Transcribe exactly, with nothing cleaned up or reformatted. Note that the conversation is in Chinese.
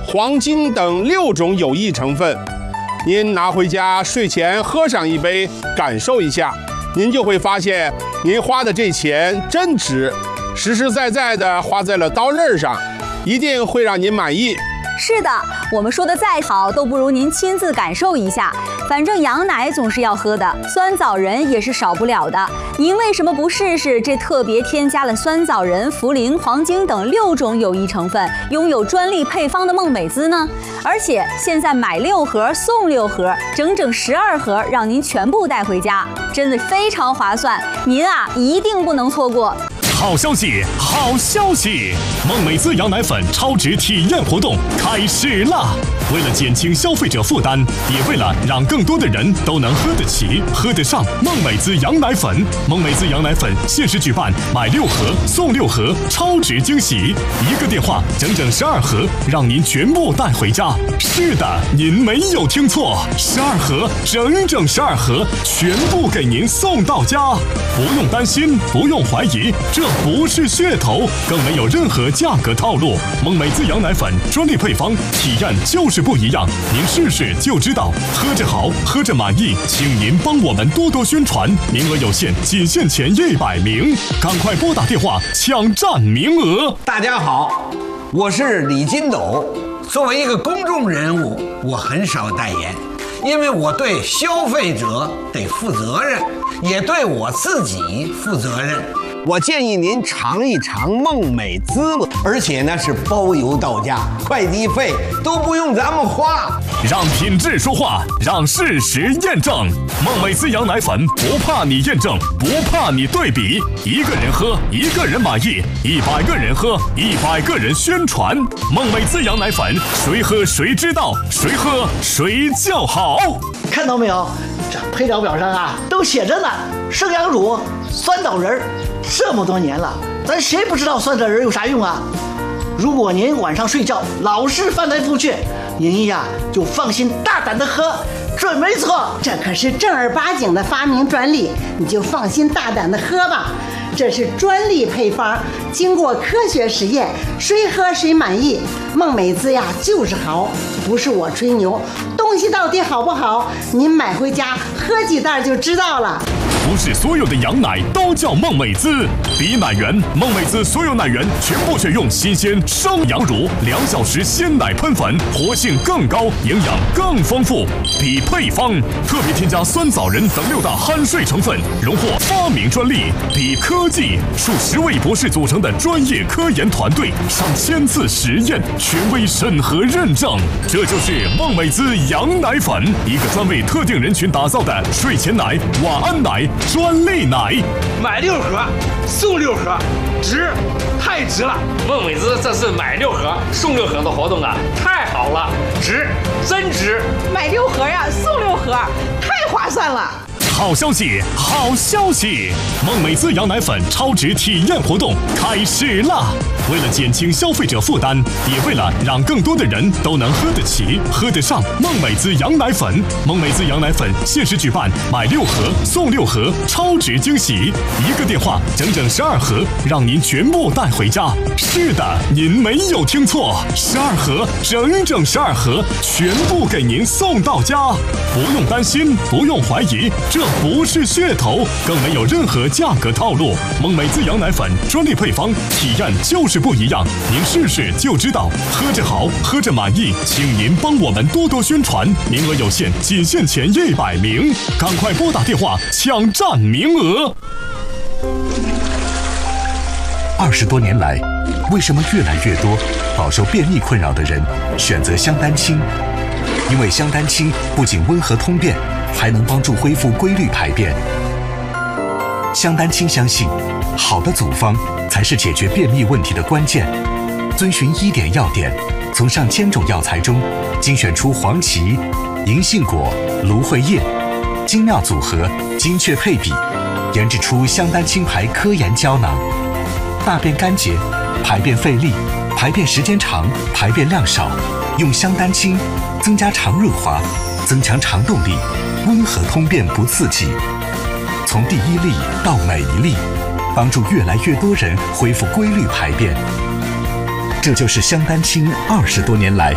黄金等六种有益成分。您拿回家睡前喝上一杯，感受一下，您就会发现您花的这钱真值，实实在在的花在了刀刃上，一定会让您满意。 是的，我们说的再好都不如您亲自感受一下。反正羊奶总是要喝的，酸枣仁也是少不了的。您为什么不试试这特别添加了酸枣仁、茯苓、黄精等六种有益成分，拥有专利配方的梦美滋呢？而且现在买六盒送六盒，整整十二盒，让您全部带回家，真的非常划算。您啊，一定不能错过。 好消息，好消息！梦美滋羊奶粉超值体验活动开始啦！为了减轻消费者负担，也为了让更多的人都能喝得起、喝得上梦美滋羊奶粉，梦美滋羊奶粉限时举办买六盒送六盒超值惊喜，一个电话整整十二盒，让您全部带回家。是的，您没有听错，十二盒，整整十二盒，全部给您送到家，不用担心，不用怀疑，这不是噱头，更没有任何价格套路。梦美滋羊奶粉专利配方，体验就是不一样，您试试就知道。喝着好，喝着满意，请您帮我们多多宣传，名额有限，仅限前一百名，赶快拨打电话抢占名额。 大家好，我是李金斗。作为一个公众人物，我很少代言，因为我对消费者得负责任，也对我自己负责任。我建议您尝一尝梦美滋，而且呢是包邮到家，快递费都不用咱们花。 让品质说话，让事实验证。梦美滋羊奶粉不怕你验证，不怕你对比，一个人喝，一个人满意；一百个人喝，一百个人宣传。梦美滋羊奶粉，谁喝谁知道，谁喝谁叫好。 看到没有？这配料表上啊都写着呢，生羊乳、酸枣仁，这么多年了，咱谁不知道酸枣仁有啥用啊？如果您晚上睡觉老是翻来覆去，您呀就放心大胆的喝，准没错。 这可是正儿八经的发明专利，你就放心大胆的喝吧。这是专利配方，经过科学实验，谁喝谁满意。梦美滋呀就是好，不是我吹牛，东西到底好不好，您买回家喝几袋就知道了。 不是所有的羊奶都叫梦美滋，比奶源，梦美滋所有奶源全部选用新鲜生羊乳，两小时鲜奶喷粉，活性更高，营养更丰富。比配方，特别添加酸枣仁等六大酣睡成分，荣获发明专利。比科技，数十位博士组成的专业科研团队，上千次实验，权威审核认证。这就是梦美滋羊奶粉，一个专为特定人群打造的睡前奶、晚安奶专利奶。 买六盒送六盒，值，太值了！梦美滋这次买六盒送六盒的活动啊，太好了，值，真值！ 买六盒呀，送六盒，太划算了！ 好消息，好消息！梦美滋羊奶粉超值体验活动开始啦！为了减轻消费者负担，也为了让更多的人都能喝得起、喝得上梦美滋羊奶粉，梦美滋羊奶粉限时举办买六盒送六盒超值惊喜，一个电话整整十二盒，让您全部带回家。是的，您没有听错，十二盒，整整十二盒，全部给您送到家，不用担心，不用怀疑，这不是噱头，更没有任何价格套路。梦美滋羊奶粉专利配方，体验就是不一样，您试试就知道。喝着好，喝着满意，请您帮我们多多宣传，名额有限，仅限前一百名，赶快拨打电话抢占名额。 二十多年来，为什么越来越多饱受便秘困扰的人选择香丹清？因为香丹清不仅温和通便，还能帮助恢复规律排便。香丹清相信，好的组方才是解决便秘问题的关键。遵循医典要点，从上千种药材中精选出黄芪、银杏果、芦荟叶，精妙组合，精确配比，研制出香丹清牌科研胶囊。大便干结、排便费力、排便时间长、排便量少，用香丹清增加肠润滑，增强肠动力，温和通便不刺激。从第一粒到每一粒，帮助越来越多人恢复规律排便。这就是香丹清二十多年来